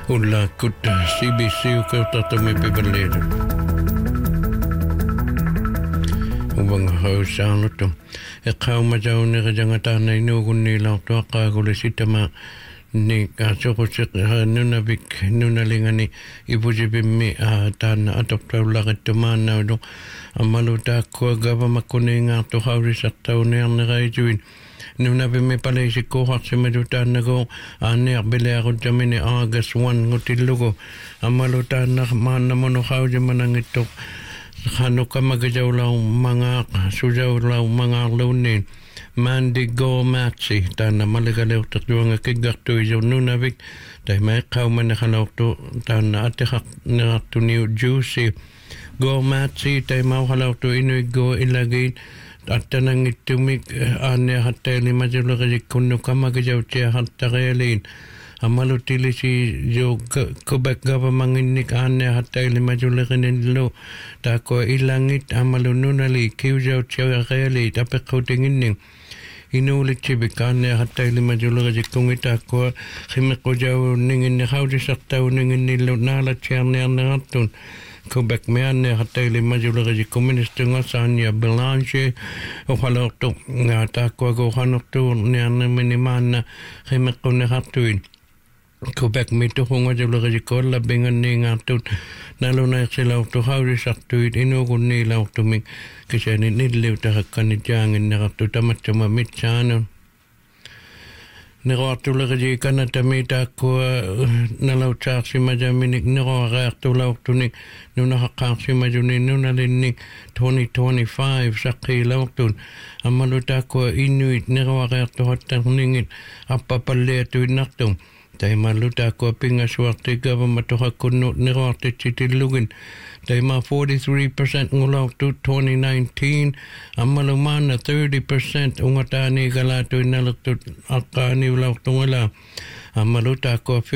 Ulla kutta CBC ukautatamme pipaleedu. Ubang hausaanuttu. E qauma jaunira jangatana inugun niila tuaqaagule sitama ni kaasuqusik nunavik nunalingani ipusipimmi taana atoptaulaqittumaannaudu ammalu taakkua gavamakkuniingaartu haurisartaunearneraituin nunavimmi palaisikkuuqarsimadu taannagoo aanniarbileaquttamini August 1 ngutillugu ammalu taanna maannamunu hausimanangittu hanukamagajaulau mangaaq sujaulau mangaarluunniin Mandy Gormatsi taana maligaleutartuanga kiggartuisu nunavik taimai qaumanahalautu taana atiqarnerartu New Juicy Gormatsi taimau halautu inuiggo ilagiin attanangittumik aanneaqattailimatulerisikkunnu kamagajautia-hartarialiin amalutilisi jo Quebec governmentinnik aanneaqattailimatulerinillu taakko ilangit amalu nunali kiusautiagareali tapeqqutinginning inuulitsipik aanneaqattailimatulerisikkunngitaakko qimeqqujauninginni hautisartauninginnillu naalatsiarniarnerartun Quebec meanneaqattailimatulerisikku minister Sonia Belanger uqalortu taakkuagu uqanortuurniarnermini maanna qimeqqunneqartuin Quebec mituqungatulerisikkualla pinganniingaartut nalunaersilautu haurisartuit inuugunniilautumik kisani nilliutaqakkani jaanginneqartu tamatsuma mitsaanun neroartulerisi kanatami taakkua nalautaarsimajaminik neroareartulaurtunik nunahaqqaarsimajuni nunalinnik 2025 saqqiilaurtun ammalu taakkua inuit neroareartuhattarningit appapalliatuinnartum taimallu taakkua pingasuarti gavamatoqakkunnu neroartitsitillugin taima 43% ngulaurtu 2019 ammalu maana 30% ungataaniigalaatuinnalertut aqqaaniulaurtungala ammalu taakkua 15%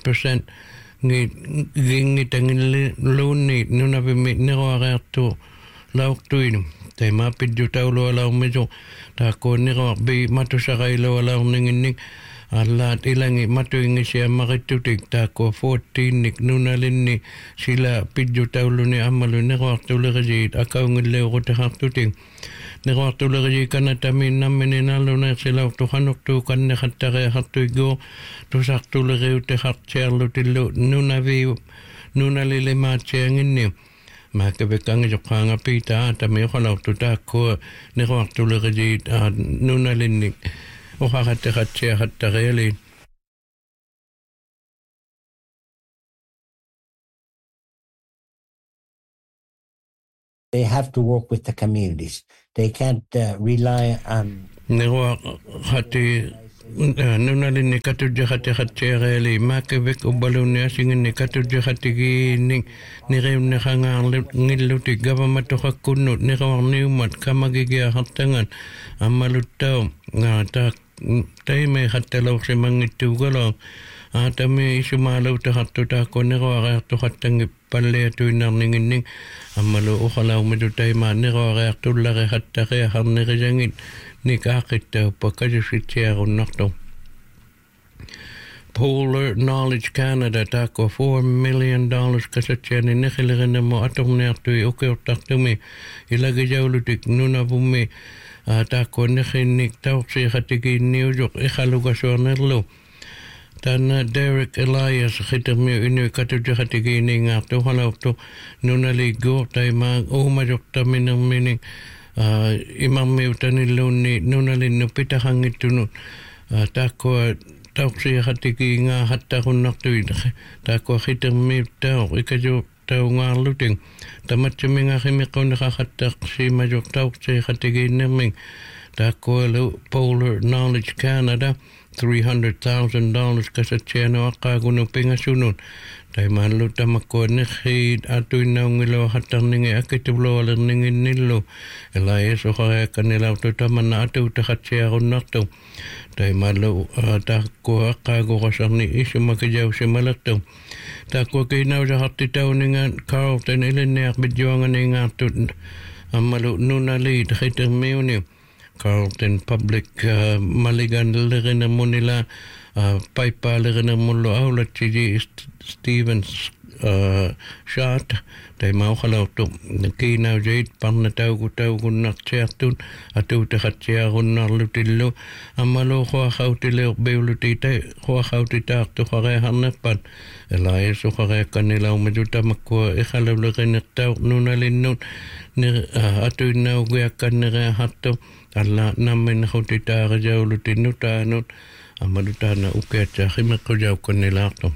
ngitangilluunni nunavimi neroareartu laurtuinu taima pidjutaulualaurmisu taakkua neroarbi matusaqailualaurninginnik allaat ilangi matuingisia maqittutik taakko 14nik nunalinni sila pidjutauluni ammalu neroartulerisiit akaungilleuqutaqartutik neroartulerisi kanatamiin nammini nalluneersilaurtu hanuqtuu kanneqattareaqartuiguu tusartuleriuteqartiarlutillu nunalilimaatianginni maakavekkangisoqqaanga piita tami uqalautu taakkua neroartulerisiit nunalinnik uqaqateqatsiaqattarialiin They have to work with the communities. They can't rely on neroaqati nunalinni katujjaqateqatsiaqaali maakavek ubalunni asinginni katujjaqatigiinnik niriunneqangaarngillutik gavamatoqakkunnut neroarniumat kamagigiaqartangan ammaluttau taak taime hattalauqsimangittuugalo aatami isumaalauteqartu taakko neroareartuqattangi palliatuinarninginning ammalu uqalaumitu taimaa neroareartullariqattariaqarnerisangit nikaaqqittauppa kasusitsiarunnartu Polar Knowledge Canada taakko $4 million kasatsiani neqilerinamo atorniartui ukeurtartumi ilagijaulutik nunavummi taakko neqinnik tauqsiiqatigiinniusuq iqalugasuarnerlu taana Derek Elias qitermiu inui katujaqatigiinniingaartu uqalautu nunaligguur taimaa uumajoqtaminerminik imammiutanilluunni nunalinnu pitaqanngittunut taakkua tauqsiiqatigiingaa hattaqunnartuit taakkua qitermiuttauq ikaju taungaarluting tamatsamiqaqimiqunneqaqattaqsiimajuq tauqsiiqatigiinnerming taakkualu Polar Knowledge Canada $300,000 kasatsianu aqqaagunu pingasunun taimallu tamakkuanneqqiit atuinnaungilo hattarningi akitulualerninginnillu Elias uqariakkannilautu tamanna atuutaqatsiarunnartu taimallu taakkua aqqaaguqasarni isumakijausimalertu taakkua kiinausaqartitauningaan Carlton ilinniaqpitjuanganiingaartut ammalu nunaliit qiтерmiuni Carlton Public Maligan Lerina Munila Paipaalirina mullo aulatsiji Stevens shot tai mauhalautu kiinau jeit panna taukunnartiartun atuutahatsiarunnarlutillu ammalu huahautile beulutita huahautitaartu qareharnerpat elaisu qareakkannilaumatutammakkua iqaluleqinnertau nunalinnut atuinnaugiakkannereahattu alla namminhutitaarijaulutinutaanut ammalutaana ukeatsaaqimekkujaukkannilaartu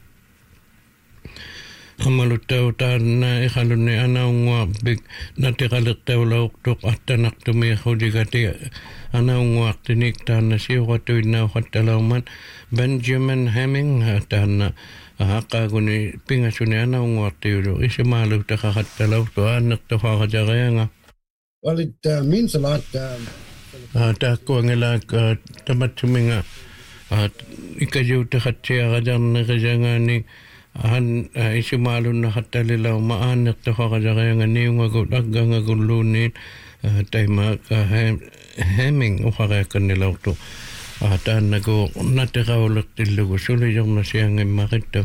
Amaluttau taana iqalunni anaungua big natiqalertaulauqtuq attanartumi hudigati anaunguartinik taana siuqatuinnauqattalauman Benjamin Hemming taana haqqaaguni pingasuni anaunguartiulu isimaalutaqaqattalauqtu aannertuqaqajareanga Well, it means a lot. Taakkuangelaak tamatsuminga ikajuutaqatsiaqajarneqijangani isimaalunna hattalilau aannertuqaqajareanga niungagut aggangagulluunniit taima Hemming uqareakkannilaurtu taannaku natiqaulertillugu sulijornasiangimmarittu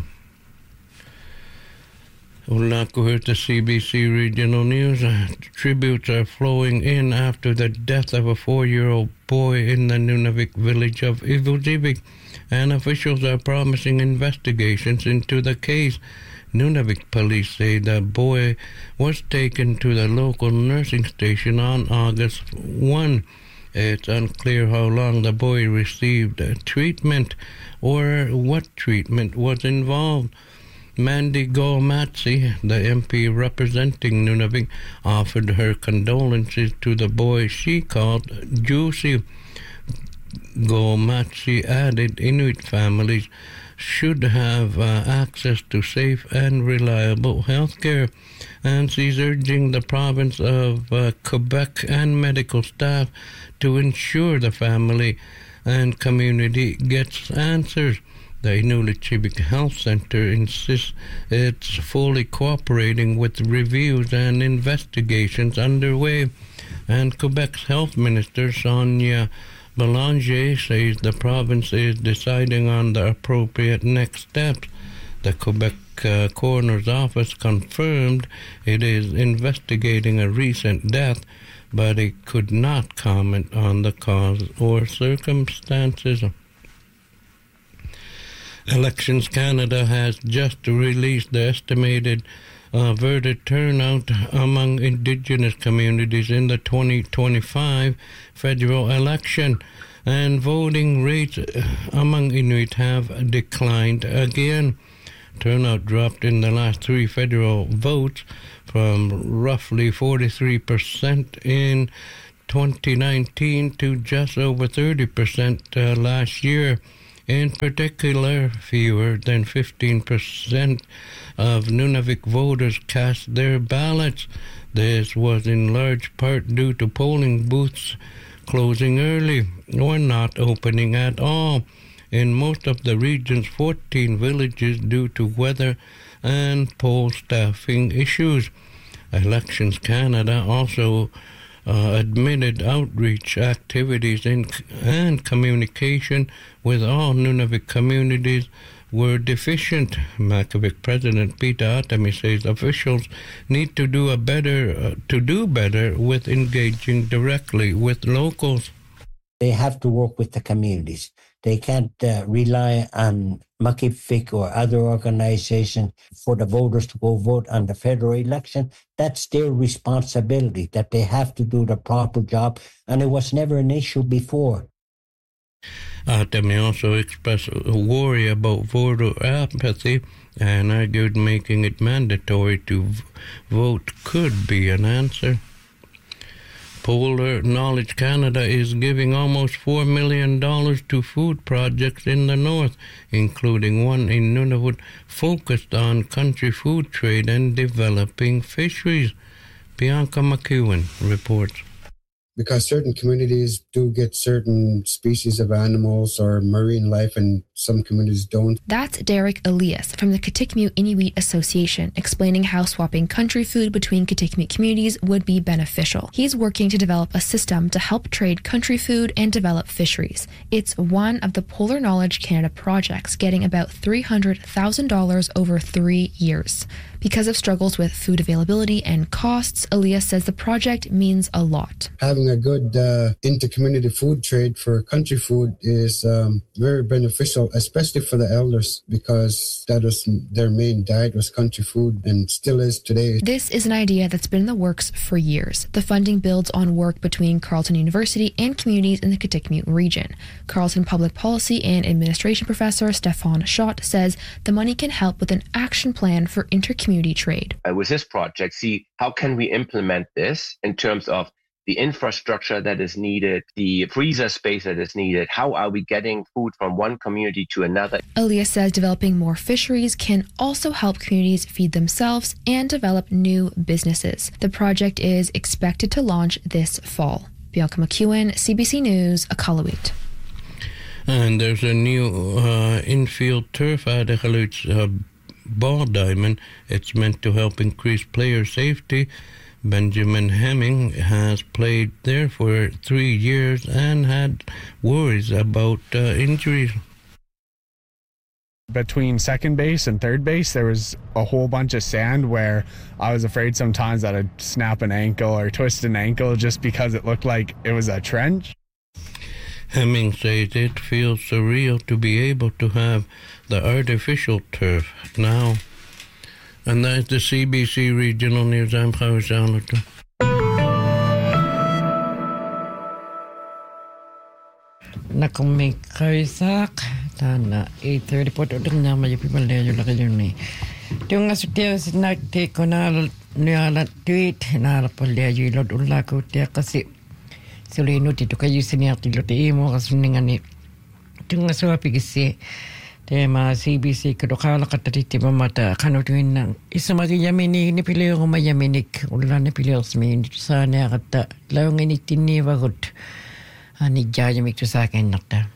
Ullaku heard the CBC Regional News. Tributes are flowing in after the death of a 4-year-old boy in the Nunavik village of Ivujivik, and officials are promising investigations into the case. Nunavik police say the boy was taken to the local nursing station on August 1. It's unclear how long the boy received treatment or what treatment was involved. Mandy Gomatsi, the MP representing Nunavik, offered her condolences to the boy she called Juicy. Gomatsi added Inuit families should have access to safe and reliable health care, and she's urging the province of Quebec and medical staff to ensure the family and community gets answers. The Inuit Civic Health Center insists it's fully cooperating with reviews and investigations underway, and Quebec's Health Minister Sonia Belanger says the province is deciding on the appropriate next steps. The Quebec Coroner's Office confirmed it is investigating a recent death, but it could not comment on the cause or circumstances. Elections Canada has just released the estimated voter turnout among Indigenous communities in the 2025 federal election, and voting rates among Inuit have declined again. Turnout dropped in the last three federal votes from roughly 43% in 2019 to just over 30% last year. In particular, fewer than 15% of Nunavik voters cast their ballots. This was in large part due to polling booths closing early or not opening at all in most of the region's 14 villages due to weather and poll staffing issues. Elections Canada also admitted outreach activities and communication with all Nunavik communities were deficient. Makivik President Peter Atami says officials need to do better with engaging directly with locals. They have to work with the communities. They can't rely on Makivik or other organizations for the voters to go vote on the federal election. That's their responsibility, that they have to do the proper job, and it was never an issue before. Atami also expressed worry about voter apathy and argued making it mandatory to vote could be an answer. Polar Knowledge Canada is giving almost $4 million to food projects in the north, including one in Nunavut focused on country food trade and developing fisheries. Bianca McEwen reports. Because certain communities do get certain species of animals or marine life and some communities don't. That's Derek Elias from the Kitikmeot Inuit Association, explaining how swapping country food between Kitikmeot communities would be beneficial. He's working to develop a system to help trade country food and develop fisheries. It's one of the Polar Knowledge Canada projects, getting about $300,000 over 3 years. Because of struggles with food availability and costs, Elias says the project means a lot. Having a good inter-community food trade for country food is very beneficial, especially for the elders, because that was their main diet was country food and still is today. This is an idea that's been in the works for years. The funding builds on work between Carleton University and communities in the Kitikmeot region. Carleton Public Policy and Administration Professor Stefan Schott says the money can help with an action plan for inter-community trade. With this project, see how can we implement this in terms of the infrastructure that is needed, the freezer space that is needed. How are we getting food from one community to another? Elias says developing more fisheries can also help communities feed themselves and develop new businesses. The project is expected to launch this fall. Bianca McEwen, CBC News, Iqaluit. And there's a new infield turf at Iqaluit's ball diamond. It's meant to help increase player safety. Benjamin Hemming has played there for 3 years and had worries about injuries. Between second base and third base, there was a whole bunch of sand where I was afraid sometimes that I'd snap an ankle or twist an ankle just because it looked like it was a trench. Hemming says it feels surreal to be able to have the artificial turf now. And that's the CBC Regional News. I'm Howard Jonathan. Nakomi Kaisak, Tana 8:30 po to na may people there yung laki yun ni. Yung asutya si nagte ko na niala tweet na po there yung lot ulla ko tiya kasi sulino tito kayo siniyati lot imo kasuningan ni. Yung aswa pigisi tema CBC kadokala katatiti mamata kanutuin na isamagi yamini ni pileo ko mayaminik ulla ni pileo smin sana kata lawang initini wagot ani jaya mikto sa akin nakta